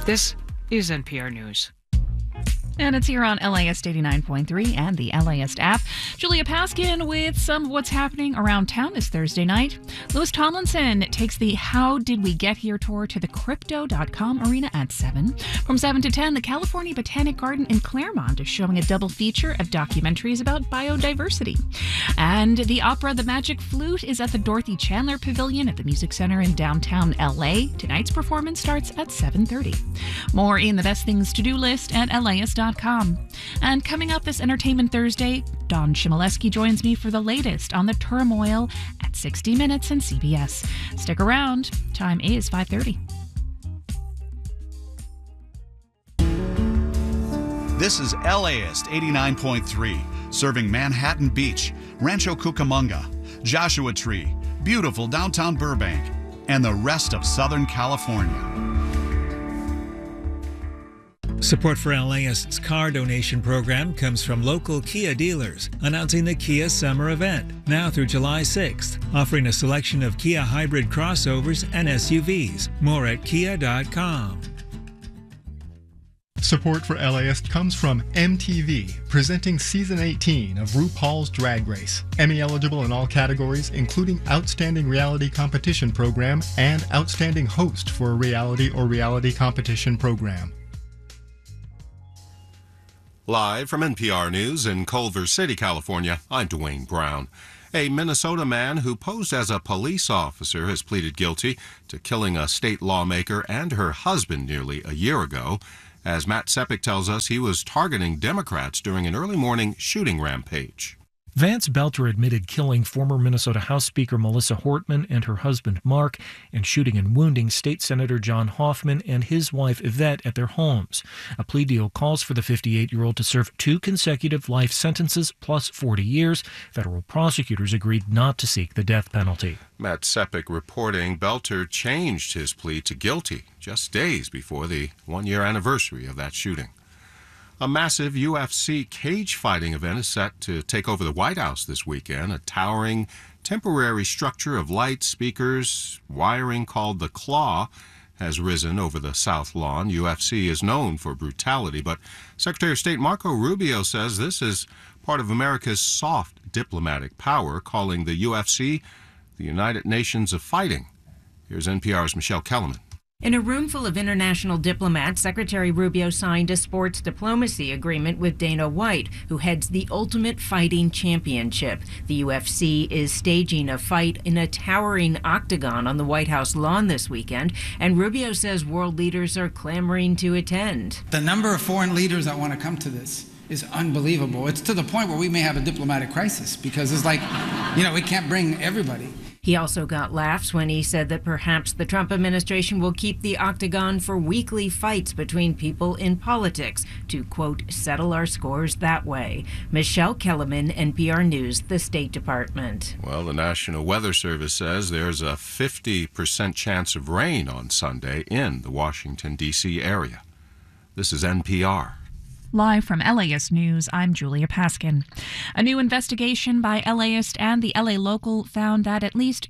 This is NPR News. And it's here on LAist 89.3 and the LAist app. Julia Paskin with some of what's happening around town this Thursday night. Louis Tomlinson takes the How Did We Get Here tour to the Crypto.com arena at 7. From 7 to 10, the California Botanic Garden in Claremont is showing a double feature of documentaries about biodiversity. And the opera The Magic Flute is at the Dorothy Chandler Pavilion at the Music Center in downtown LA. Tonight's performance starts at 7:30. More in the best things to do list at LAist.com. And coming up this Entertainment Thursday, Don Chmielewski joins me for the latest on the turmoil at 60 Minutes and CBS. Stick around. Time is 5:30. This is LAist 89.3, serving Manhattan Beach, Rancho Cucamonga, Joshua Tree, beautiful downtown Burbank, and the rest of Southern California. Support for LAist's car donation program comes from local Kia dealers, announcing the Kia Summer Event, now through July 6th, offering a selection of Kia hybrid crossovers and SUVs. More at kia.com. Support for LAist comes from MTV, presenting Season 18 of RuPaul's Drag Race. Emmy eligible in all categories, including Outstanding Reality Competition Program and Outstanding Host for a Reality or Reality Competition Program. Live from NPR News in Culver City, California, I'm Dwayne Brown. A Minnesota man who posed as a police officer has pleaded guilty to killing a state lawmaker and her husband nearly a year ago. As Matt Sepik tells us, he was targeting Democrats during an early morning shooting rampage. Vance Belter admitted killing former Minnesota House Speaker Melissa Hortman and her husband Mark and shooting and wounding State Senator John Hoffman and his wife Yvette at their homes. A plea deal calls for the 58-year-old to serve 2 consecutive life sentences plus 40 years. Federal prosecutors agreed not to seek the death penalty. Matt Sepik reporting Belter changed his plea to guilty just days before the one-year anniversary of that shooting. A massive UFC cage fighting event is set to take over the White House this weekend. A towering, temporary structure of lights, speakers, wiring called the Claw has risen over the South Lawn. UFC is known for brutality, but Secretary of State Marco Rubio says this is part of America's soft diplomatic power, calling the UFC the United Nations of Fighting. Here's NPR's Michelle Kellerman. In a room full of international diplomats, Secretary Rubio signed a sports diplomacy agreement with Dana White, who heads the Ultimate Fighting Championship. The UFC is staging a fight in a towering octagon on the White House lawn this weekend, and Rubio says world leaders are clamoring to attend. The number of foreign leaders that want to come to this is unbelievable. It's to the point where we may have a diplomatic crisis because it's like, we can't bring everybody. He also got laughs when he said that perhaps the Trump administration will keep the octagon for weekly fights between people in politics to, quote, settle our scores that way. Michelle Kellerman, NPR News, the State Department. Well, the National Weather Service says there's a 50% chance of rain on Sunday in the Washington, D.C. area. This is NPR. Live from LAist News, I'm Julia Paskin. A new investigation by LAist and the LA Local found that at least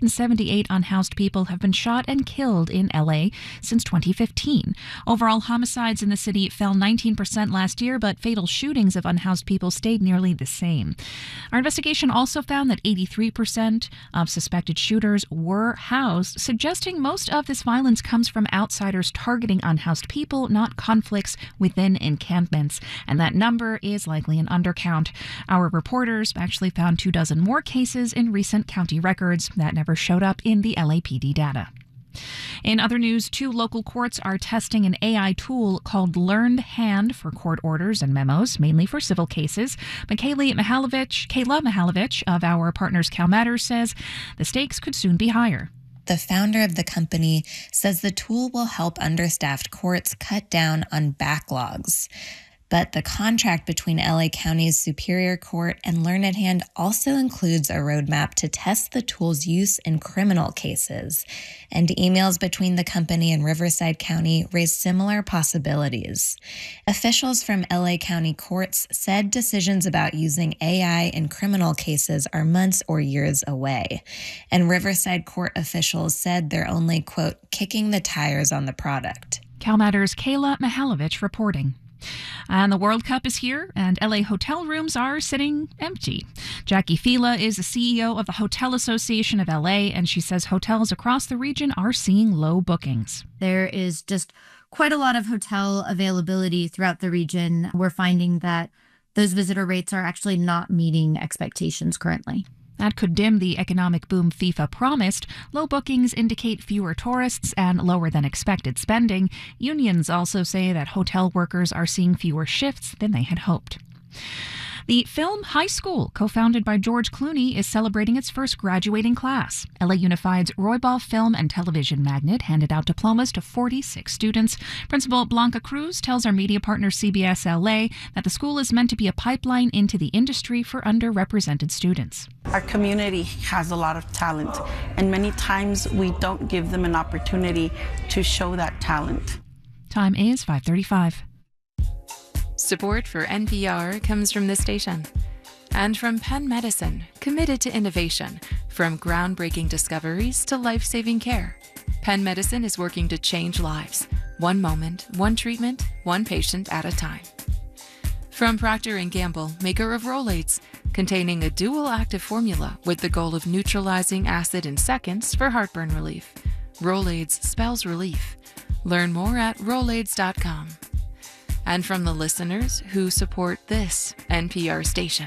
278 unhoused people have been shot and killed in LA since 2015. Overall homicides in the city fell 19% last year, but fatal shootings of unhoused people stayed nearly the same. Our investigation also found that 83% of suspected shooters were housed, suggesting most of this violence comes from outsiders targeting unhoused people, not conflicts within encampments. And that number is likely an undercount. Our reporters actually found 24 more cases in recent county records that never showed up in the LAPD data. In other news, 2 local courts are testing an AI tool called Learned Hand for court orders and memos, mainly for civil cases. But Kayla Mihalovich of our partners CalMatters says the stakes could soon be higher. The founder of the company says the tool will help understaffed courts cut down on backlogs. But the contract between LA County's Superior Court and Learned Hand also includes a roadmap to test the tool's use in criminal cases. And emails between the company and Riverside County raised similar possibilities. Officials from LA County courts said decisions about using AI in criminal cases are months or years away. And Riverside Court officials said they're only, quote, kicking the tires on the product. CalMatters' Kayla Mihalovic reporting. And the World Cup is here, and LA hotel rooms are sitting empty. Jackie Fila is the CEO of the Hotel Association of LA, and she says hotels across the region are seeing low bookings. There is just quite a lot of hotel availability throughout the region. We're finding that those visitor rates are actually not meeting expectations currently. That could dim the economic boom FIFA promised. Low bookings indicate fewer tourists and lower than expected spending. Unions also say that hotel workers are seeing fewer shifts than they had hoped. The film High School, co-founded by George Clooney, is celebrating its first graduating class. LA Unified's Roybal Film and Television Magnet handed out diplomas to 46 students. Principal Blanca Cruz tells our media partner CBS LA that the school is meant to be a pipeline into the industry for underrepresented students. Our community has a lot of talent, and many times we don't give them an opportunity to show that talent. Time is 5:35. Support for NPR comes from this station and from Penn Medicine, committed to innovation, from groundbreaking discoveries to life-saving care. Penn Medicine is working to change lives, one moment, one treatment, one patient at a time. From Procter & Gamble, maker of Rolaids, containing a dual active formula with the goal of neutralizing acid in seconds for heartburn relief. Rolaids spells relief. Learn more at Rolaids.com. And from the listeners who support this NPR station.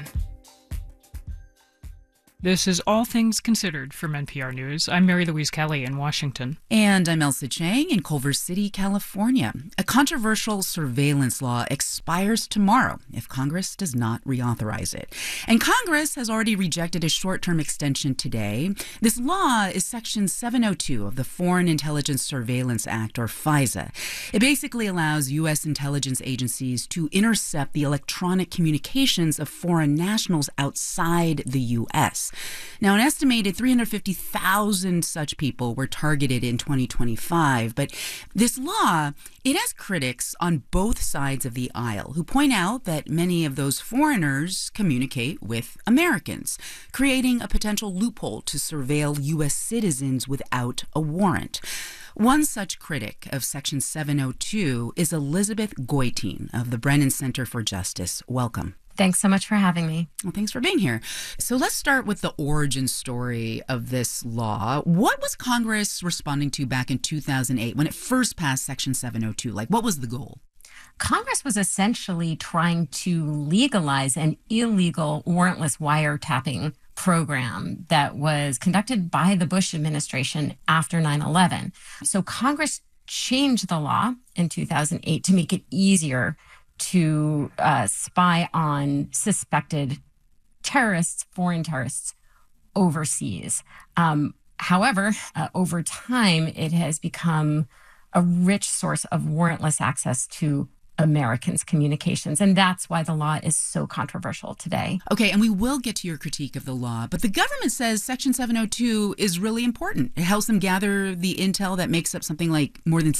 This is All Things Considered from NPR News. I'm Mary Louise Kelly in Washington. And I'm Elsa Chang in Culver City, California. A controversial surveillance law expires tomorrow if Congress does not reauthorize it. And Congress has already rejected a short-term extension today. This law is Section 702 of the Foreign Intelligence Surveillance Act, or FISA. It basically allows U.S. intelligence agencies to intercept the electronic communications of foreign nationals outside the U.S. Now, an estimated 350,000 such people were targeted in 2025, but this law, it has critics on both sides of the aisle who point out that many of those foreigners communicate with Americans, creating a potential loophole to surveil U.S. citizens without a warrant. One such critic of Section 702 is Elizabeth Goitein of the Brennan Center for Justice. Welcome. Thanks so much for having me. Well, thanks for being here. So let's start with the origin story of this law. What was Congress responding to back in 2008 when it first passed Section 702? Like, what was the goal? Congress was essentially trying to legalize an illegal warrantless wiretapping program that was conducted by the Bush administration after 9/11. So Congress changed the law in 2008 to make it easier to spy on suspected terrorists, foreign terrorists, overseas. However, over time, it has become a rich source of warrantless access to Americans' communications. And that's why the law is so controversial today. Okay, and we will get to your critique of the law, but the government says Section 702 is really important. It helps them gather the intel that makes up something like more than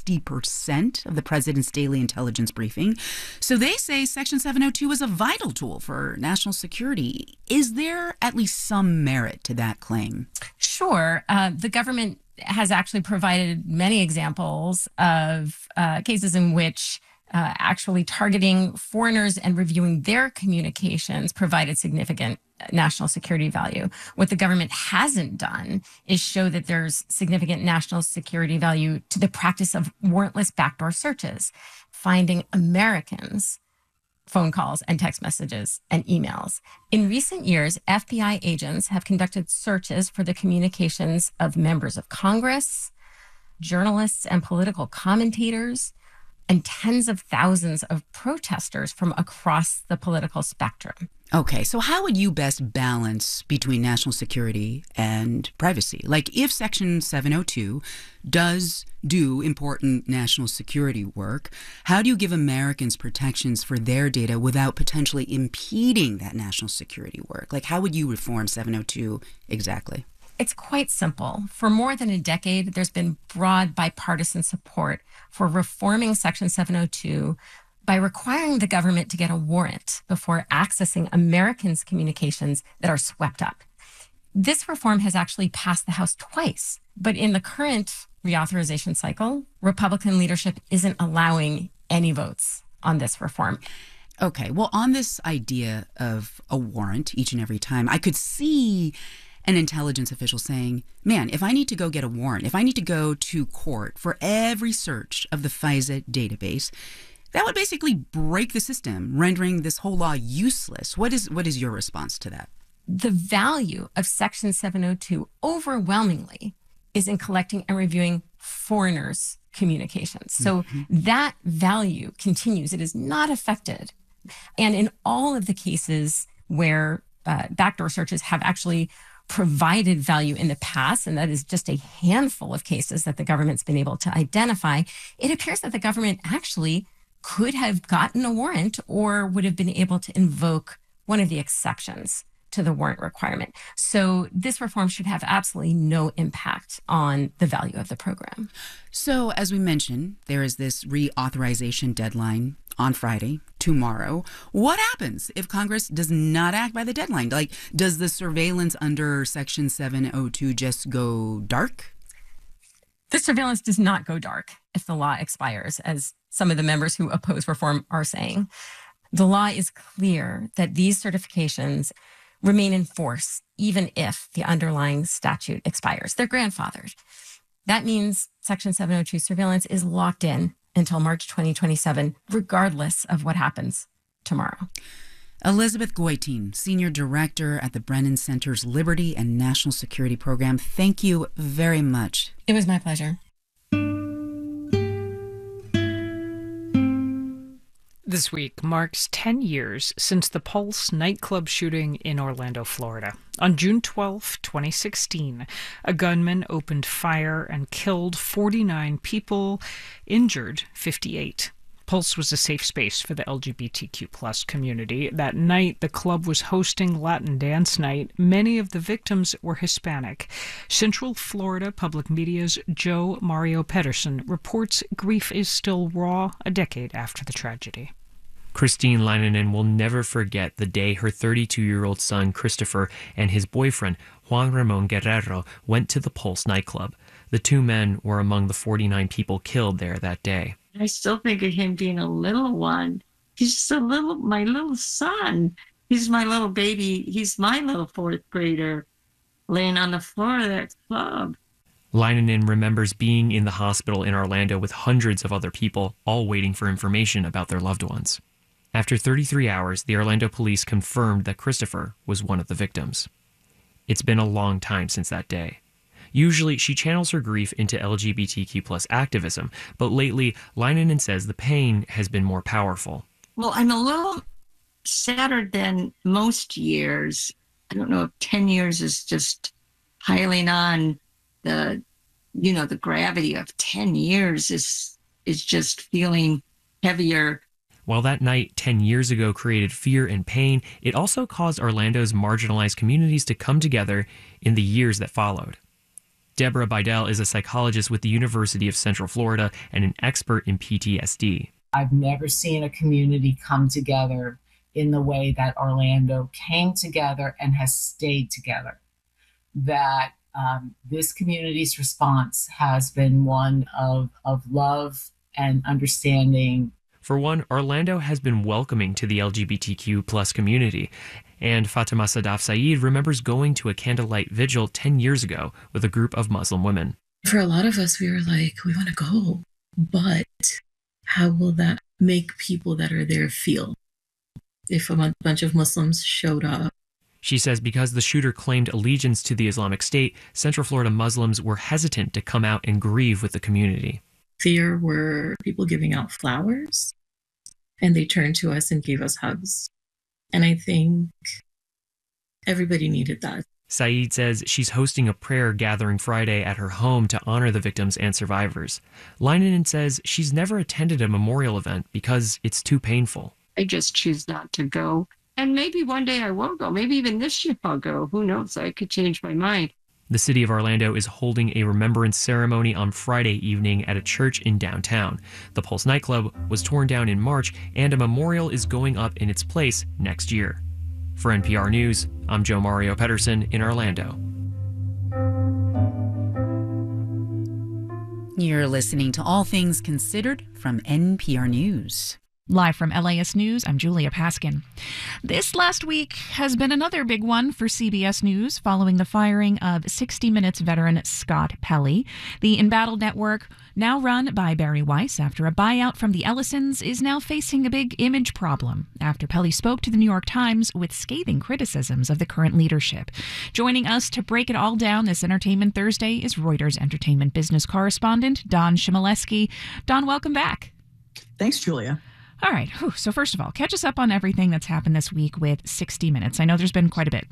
60% of the president's daily intelligence briefing. So they say Section 702 is a vital tool for national security. Is there at least some merit to that claim? Sure. The government has actually provided many examples of cases in which actually targeting foreigners and reviewing their communications provided significant national security value. What the government hasn't done is show that there's significant national security value to the practice of warrantless backdoor searches, finding Americans' phone calls and text messages and emails. In recent years, FBI agents have conducted searches for the communications of members of Congress, journalists and political commentators, and tens of thousands of protesters from across the political spectrum. Okay, so how would you best balance between national security and privacy? Like, if Section 702 does do important national security work, how do you give Americans protections for their data without potentially impeding that national security work? Like, how would you reform 702 exactly? It's quite simple. For more than a decade, there's been broad bipartisan support for reforming Section 702 by requiring the government to get a warrant before accessing Americans' communications that are swept up. This reform has actually passed the House twice, but in the current reauthorization cycle, Republican leadership isn't allowing any votes on this reform. Okay, well, on this idea of a warrant each and every time, I could see an intelligence official saying, man, if I need to go get a warrant, if I need to go to court for every search of the FISA database, that would basically break the system, rendering this whole law useless. What is your response to that? The value of Section 702 overwhelmingly is in collecting and reviewing foreigners' communications. So that value continues. It is not affected. And in all of the cases where backdoor searches have actually provided value in the past, and that is just a handful of cases that the government's been able to identify, it appears that the government actually could have gotten a warrant or would have been able to invoke one of the exceptions to the warrant requirement. So this reform should have absolutely no impact on the value of the program. So as we mentioned, there is this reauthorization deadline on Friday, tomorrow. What happens if Congress does not act by the deadline? Like, does the surveillance under Section 702 just go dark? The surveillance does not go dark if the law expires, as some of the members who oppose reform are saying. The law is clear that these certifications remain in force even if the underlying statute expires. They're grandfathered. That means Section 702 surveillance is locked in until March 2027, regardless of what happens tomorrow. Elizabeth Goitein, Senior Director at the Brennan Center's Liberty and National Security Program, thank you very much. It was my pleasure. This week marks 10 years since the Pulse nightclub shooting in Orlando, Florida. On June 12, 2016, a gunman opened fire and killed 49 people, injured 58. Pulse was a safe space for the LGBTQ+ community. That night, the club was hosting Latin Dance Night. Many of the victims were Hispanic. Central Florida Public Media's Joe Mario Pedersen reports grief is still raw a decade after the tragedy. Christine Lainanen will never forget the day her 32-year-old son, Christopher, and his boyfriend, Juan Ramon Guerrero, went to the Pulse nightclub. The two men were among the 49 people killed there that day. I still think of him being a little one. He's just my little son. He's my little baby. He's my little fourth grader laying on the floor of that club. Lainanen remembers being in the hospital in Orlando with hundreds of other people, all waiting for information about their loved ones. After 33 hours, the Orlando police confirmed that Christopher was one of the victims. It's been a long time since that day. Usually, she channels her grief into LGBTQ+ activism, but lately, Lainanen says the pain has been more powerful. Well, I'm a little sadder than most years. I don't know if 10 years is just piling on the gravity of 10 years is just feeling heavier. While that night 10 years ago created fear and pain, it also caused Orlando's marginalized communities to come together in the years that followed. Deborah Bidell is a psychologist with the University of Central Florida and an expert in PTSD. I've never seen a community come together in the way that Orlando came together and has stayed together. That this community's response has been one of love and understanding. For one, Orlando has been welcoming to the LGBTQ+ community, and Fatima Sadaf Saeed remembers going to a candlelight vigil 10 years ago with a group of Muslim women. For a lot of us, we were like, we want to go, but how will that make people that are there feel if a bunch of Muslims showed up? She says because the shooter claimed allegiance to the Islamic State, Central Florida Muslims were hesitant to come out and grieve with the community. There were people giving out flowers, and they turned to us and gave us hugs. And I think everybody needed that. Saeed says she's hosting a prayer gathering Friday at her home to honor the victims and survivors. Lainanen says she's never attended a memorial event because it's too painful. I just choose not to go. And maybe one day I will go. Maybe even this year I'll go. Who knows? I could change my mind. The city of Orlando is holding a remembrance ceremony on Friday evening at a church in downtown. The Pulse nightclub was torn down in March, and a memorial is going up in its place next year. For NPR News, I'm Joe Mario Pedersen in Orlando. You're listening to All Things Considered from NPR News. Live from LAist News, I'm Julia Paskin. This last week has been another big one for CBS News following the firing of 60 Minutes veteran Scott Pelley. The embattled network, now run by Barry Weiss after a buyout from the Ellisons, is now facing a big image problem after Pelley spoke to the New York Times with scathing criticisms of the current leadership. Joining us to break it all down this Entertainment Thursday is Reuters entertainment business correspondent Don Chmielewski. Don, welcome back. Thanks, Julia. All right. So first of all, catch us up on everything that's happened this week with 60 Minutes. I know there's been quite a bit.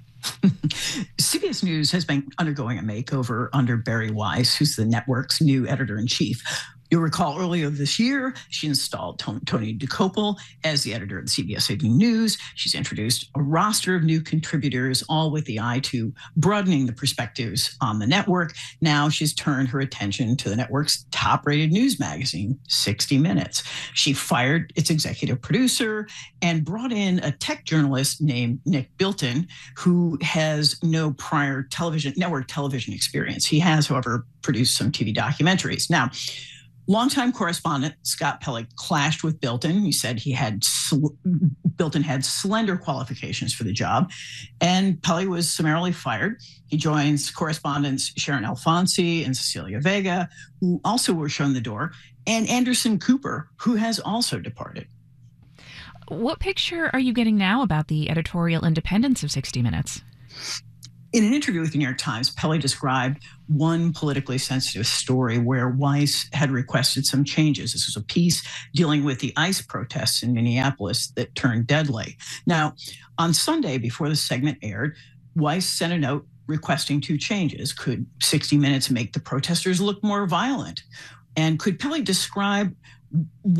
CBS News has been undergoing a makeover under Barry Weiss, who's the network's new editor-in-chief. You'll recall earlier this year, she installed Tony Dokoupil as the editor of the CBS Evening News. She's introduced a roster of new contributors, all with the eye to broadening the perspectives on the network. Now she's turned her attention to the network's top-rated news magazine, 60 Minutes. She fired its executive producer and brought in a tech journalist named Nick Bilton, who has no prior network television experience. He has, however, produced some TV documentaries. Now, longtime correspondent Scott Pelley clashed with Bilton. He said Bilton had slender qualifications for the job, and Pelley was summarily fired. He joins correspondents Sharon Alfonsi and Cecilia Vega, who also were shown the door, and Anderson Cooper, who has also departed. What picture are you getting now about the editorial independence of 60 Minutes? In an interview with the New York Times, Pelley described one politically sensitive story where Weiss had requested some changes. This was a piece dealing with the ICE protests in Minneapolis that turned deadly. Now, on Sunday, before the segment aired, Weiss sent a note requesting two changes. Could 60 Minutes make the protesters look more violent? And could Pelley describe